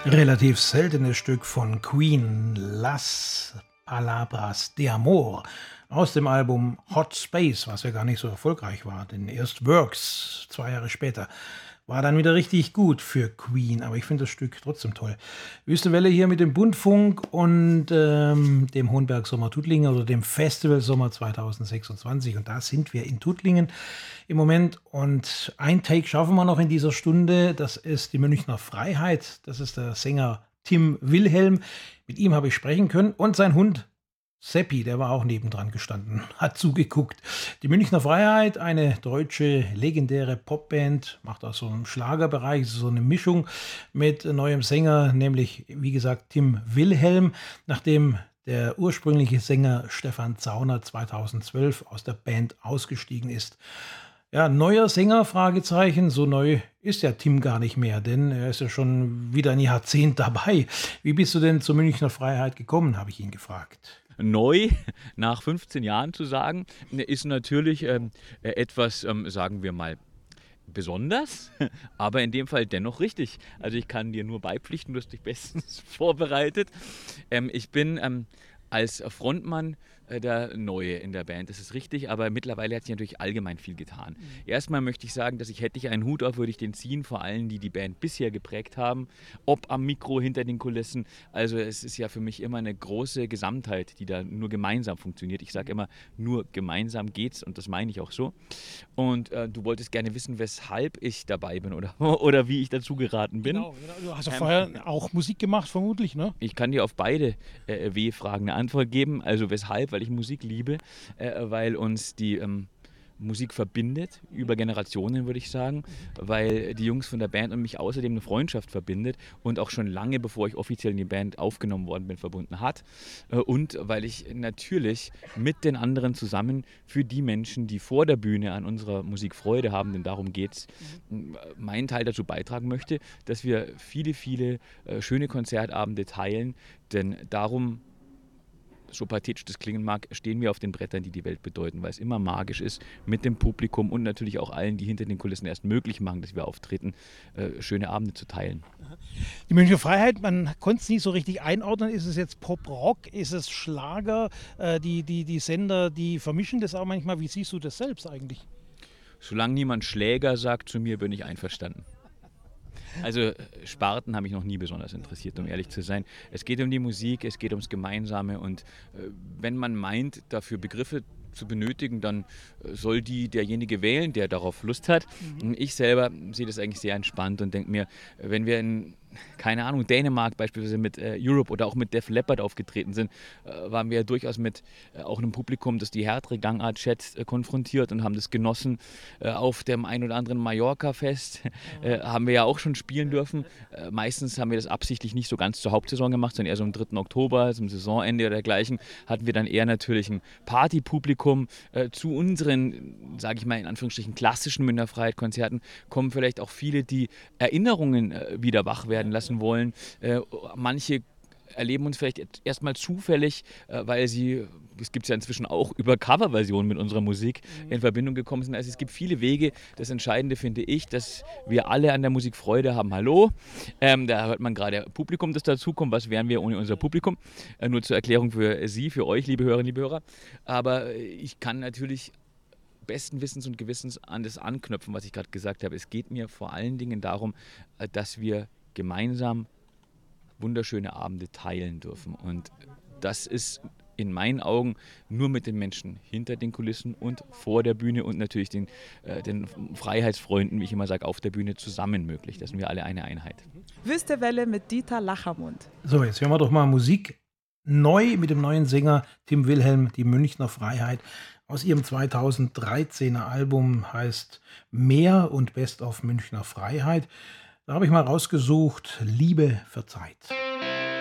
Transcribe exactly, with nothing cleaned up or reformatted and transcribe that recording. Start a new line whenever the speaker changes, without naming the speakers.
Relativ seltenes Stück von Queen, Las Palabras de Amor, aus dem Album Hot Space, was ja gar nicht so erfolgreich war, denn erst Works, zwei Jahre später, war dann wieder richtig gut für Queen, aber ich finde das Stück trotzdem toll. Wüste Welle hier mit dem Bundfunk und ähm, dem Hohenberg Sommer Tuttlingen oder dem Festival Sommer zweitausendsechsundzwanzig, und da sind wir in Tuttlingen im Moment, und ein Take schaffen wir noch in dieser Stunde, das ist die Münchner Freiheit, das ist der Sänger Tim Wilhelm, mit ihm habe ich sprechen können, und sein Hund Seppi, der war auch nebendran gestanden, hat zugeguckt. Die Münchner Freiheit, eine deutsche legendäre Popband, macht auch so im Schlagerbereich so eine Mischung mit neuem Sänger, nämlich wie gesagt Tim Wilhelm, nachdem der ursprüngliche Sänger Stefan Zauner zweitausendzwölf aus der Band ausgestiegen ist. Ja, neuer Sänger, Fragezeichen, so neu ist ja Tim gar nicht mehr, denn er ist ja schon wieder ein Jahrzehnt dabei. Wie bist du denn zur Münchner Freiheit gekommen, habe ich ihn gefragt.
Neu nach fünfzehn Jahren zu sagen, ist natürlich ähm, etwas, ähm, sagen wir mal, besonders, aber in dem Fall dennoch richtig. Also ich kann dir nur beipflichten, du hast dich bestens vorbereitet. Ähm, ich bin ähm, als Frontmann äh, der Neue in der Band, das ist richtig, aber mittlerweile hat sich natürlich allgemein viel getan. Mhm. Erstmal möchte ich sagen, dass ich, hätte ich einen Hut auf, würde ich den ziehen, vor allem die die Band bisher geprägt haben, ob am Mikro, hinter den Kulissen. Also es ist ja für mich immer eine große Gesamtheit, die da nur gemeinsam funktioniert. Ich sage immer, nur gemeinsam geht's, und das meine ich auch so. Und äh, du wolltest gerne wissen, weshalb ich dabei bin oder, oder wie ich dazu geraten bin.
Genau, du hast ja ähm, vorher auch Musik gemacht, vermutlich, ne?
Ich kann dir auf beide äh, W-Fragen eine Antwort geben. Also weshalb? Weil ich Musik liebe, äh, weil uns die ähm, Musik verbindet, über Generationen würde ich sagen, weil die Jungs von der Band und mich außerdem eine Freundschaft verbindet und auch schon lange, bevor ich offiziell in die Band aufgenommen worden bin, verbunden hat. Äh, und weil ich natürlich mit den anderen zusammen für die Menschen, die vor der Bühne an unserer Musik Freude haben, denn darum geht's, meinen Teil dazu beitragen möchte, dass wir viele, viele äh, schöne Konzertabende teilen, denn darum, so pathetisch das klingen mag, stehen wir auf den Brettern, die die Welt bedeuten, weil es immer magisch ist, mit dem Publikum und natürlich auch allen, die hinter den Kulissen erst möglich machen, dass wir auftreten, äh, schöne Abende zu teilen.
Die Münchner Freiheit, man konnte es nie so richtig einordnen. Ist es jetzt Pop-Rock? Ist es Schlager? Äh, die, die, die Sender, die vermischen das auch manchmal. Wie siehst du das selbst eigentlich?
Solange niemand Schläger sagt zu mir, bin ich einverstanden. Also Sparten haben mich noch nie besonders interessiert, um ehrlich zu sein. Es geht um die Musik, es geht ums Gemeinsame, und äh, wenn man meint, dafür Begriffe zu benötigen, dann äh, soll die derjenige wählen, der darauf Lust hat. Mhm. Ich selber sehe das eigentlich sehr entspannt und denke mir, wenn wir in, keine Ahnung, Dänemark beispielsweise mit äh, Europe oder auch mit Def Leppard aufgetreten sind, äh, waren wir ja durchaus mit äh, auch einem Publikum, das die härtere Gangart schätzt, äh, konfrontiert und haben das genossen. Äh, auf dem ein oder anderen Mallorca-Fest äh, haben wir ja auch schon spielen dürfen. Äh, meistens haben wir das absichtlich nicht so ganz zur Hauptsaison gemacht, sondern eher so am dritten Oktober, zum Saisonende oder dergleichen, hatten wir dann eher natürlich ein Partypublikum. Äh, zu unseren, sage ich mal in Anführungsstrichen, klassischen Münchner Freiheit-Konzerten kommen vielleicht auch viele, die Erinnerungen äh, wieder wach werden lassen wollen. Äh, manche erleben uns vielleicht erstmal zufällig, äh, weil sie, es gibt ja inzwischen auch über Coverversionen mit unserer Musik mhm. in Verbindung gekommen sind. Also es gibt viele Wege. Das Entscheidende finde ich, dass wir alle an der Musik Freude haben. Hallo, ähm, da hört man gerade Publikum, das dazukommt. Was wären wir ohne unser Publikum? Äh, nur zur Erklärung für Sie, für euch, liebe Hörerinnen, liebe Hörer. Aber ich kann natürlich besten Wissens und Gewissens an das anknüpfen, was ich gerade gesagt habe. Es geht mir vor allen Dingen darum, dass wir gemeinsam wunderschöne Abende teilen dürfen. Und das ist in meinen Augen nur mit den Menschen hinter den Kulissen und vor der Bühne und natürlich den, äh, den Freiheitsfreunden, wie ich immer sage, auf der Bühne zusammen möglich. Da sind wir alle eine Einheit.
Wüste Welle mit Dieter Lachermund.
So, jetzt hören wir doch mal Musik. Neu mit dem neuen Sänger Tim Wilhelm, die Münchner Freiheit. Aus ihrem zweitausenddreizehner Album heißt Mehr und Best of Münchner Freiheit. Da habe ich mal rausgesucht, Liebe verzeiht.